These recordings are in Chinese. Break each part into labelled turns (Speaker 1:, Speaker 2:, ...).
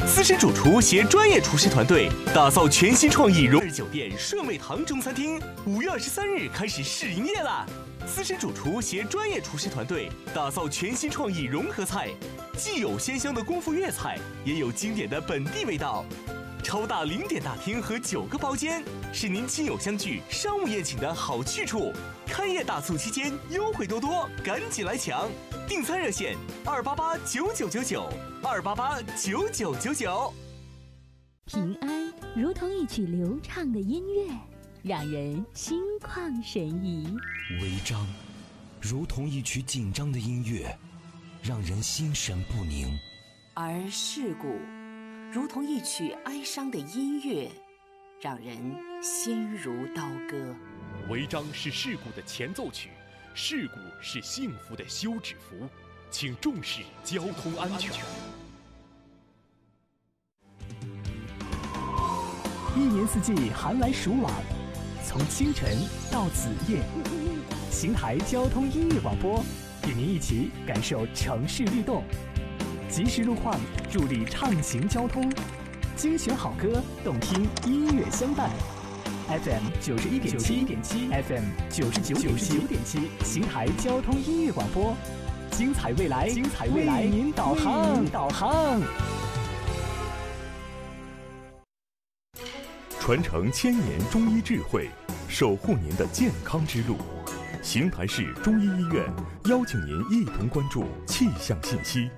Speaker 1: 资深主厨携专业厨师团队打造全新创意荣日酒店顺味堂中餐厅，5月23日开始试营业啦！资深主厨携专业厨师团队打造全新创意融合菜，既有鲜香的功夫粤菜，也有经典的本地味道。超大0点大厅和9个包间，是您亲友相聚、商务宴请的好去处。开业大促期间优惠多多，赶紧来抢！订餐热线2889999，2889999。
Speaker 2: 平安如同一曲流畅的音乐，让人心旷神怡；
Speaker 3: 违章如同一曲紧张的音乐，让人心神不宁；
Speaker 4: 而事故如同一曲哀伤的音乐，让人心如刀割。
Speaker 5: 违章是事故的前奏曲，事故是幸福的休止符，请重视交通安全。
Speaker 6: 一年四季寒来暑往，从清晨到子夜，邢台交通音乐广播与您一起感受城市律动，及时路况助力畅行交通，精选好歌，动听音乐相伴。FM 91.7 FM 99.7，邢台交通音乐广播，精彩未来，为您导航。
Speaker 7: 传承1000年中医智慧，守护您的健康之路。邢台市中医医院邀请您一同关注气象信息。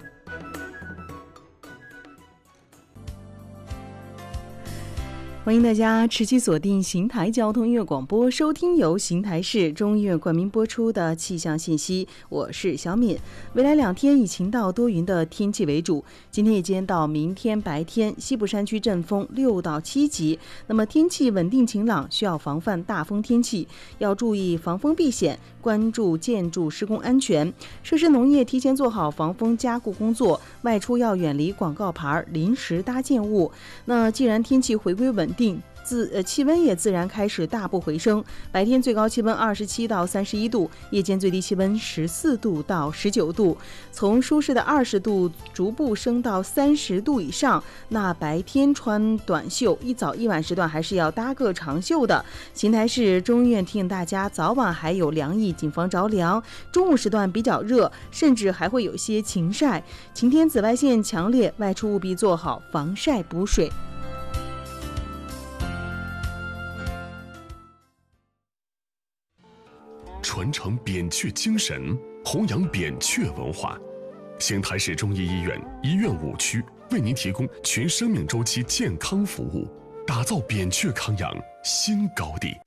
Speaker 8: 欢迎大家持续锁定邢台交通音乐广播，收听由邢台市中医院冠名播出的气象信息。我是小敏。未来2天以晴到多云的天气为主，今天夜间到明天白天，西部山区阵风6到7级。那么天气稳定晴朗，需要防范大风天气，要注意防风避险，关注建筑施工安全。设施农业提前做好防风加固工作，外出要远离广告牌、临时搭建物。那既然天气回归稳定，气温也自然开始大步回升，白天最高气温27到31度，夜间最低气温14度到19度，从舒适的20度逐步升到30度以上。那白天穿短袖，一早一晚时段还是要搭个长袖的。邢台市中医院提醒大家，早晚还有凉意，谨防着凉。中午时段比较热，甚至还会有些晴晒。晴天紫外线强烈，外出务必做好防晒补水。
Speaker 9: 传承扁鹊精神，弘扬扁鹊文化。邢台市中医医院医院5区为您提供全生命周期健康服务，打造扁鹊康养新高地。